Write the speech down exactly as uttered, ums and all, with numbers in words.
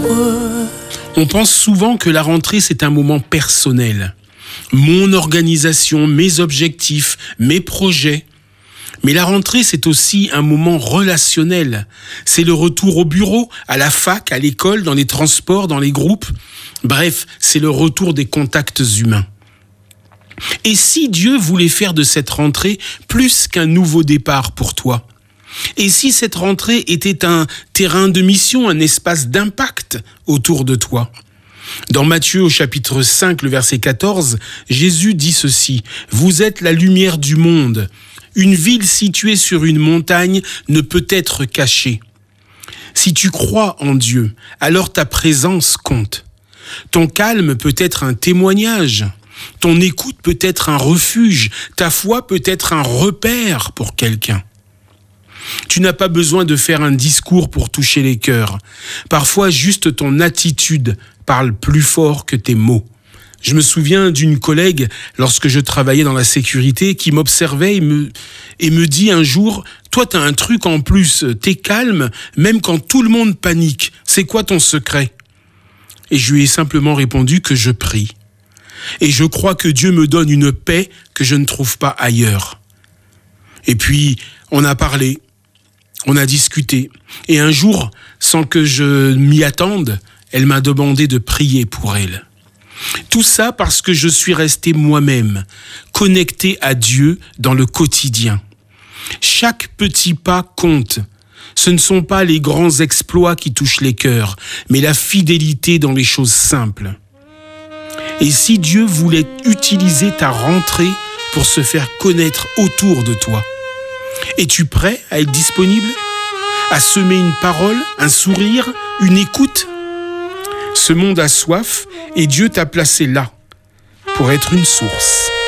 On pense souvent que la rentrée, c'est un moment personnel. Mon organisation, mes objectifs, mes projets. Mais la rentrée, c'est aussi un moment relationnel. C'est le retour au bureau, à la fac, à l'école, dans les transports, dans les groupes. Bref, c'est le retour des contacts humains. Et si Dieu voulait faire de cette rentrée plus qu'un nouveau départ pour toi ? Et si cette rentrée était un terrain de mission, un espace d'impact autour de toi ? Dans Matthieu au chapitre cinq, le verset quatorze, Jésus dit ceci : « Vous êtes la lumière du monde. Une ville située sur une montagne ne peut être cachée. Si tu crois en Dieu, alors ta présence compte. Ton calme peut être un témoignage. Ton écoute peut être un refuge. Ta foi peut être un repère pour quelqu'un. Tu n'as pas besoin de faire un discours pour toucher les cœurs. Parfois, juste ton attitude parle plus fort que tes mots. Je me souviens d'une collègue, lorsque je travaillais dans la sécurité, qui m'observait et me, et me dit un jour « Toi, t'as un truc en plus, t'es calme, même quand tout le monde panique. C'est quoi ton secret ?» Et je lui ai simplement répondu que je prie. Et je crois que Dieu me donne une paix que je ne trouve pas ailleurs. Et puis, on a parlé, on a discuté. Et un jour, sans que je m'y attende, elle m'a demandé de prier pour elle. Tout ça parce que je suis resté moi-même, connecté à Dieu dans le quotidien. Chaque petit pas compte. Ce ne sont pas les grands exploits qui touchent les cœurs, mais la fidélité dans les choses simples. Et si Dieu voulait utiliser ta rentrée pour se faire connaître autour de toi, es-tu prêt à être disponible ? À semer une parole, un sourire, une écoute ? Ce monde a soif et Dieu t'a placé là pour être une source.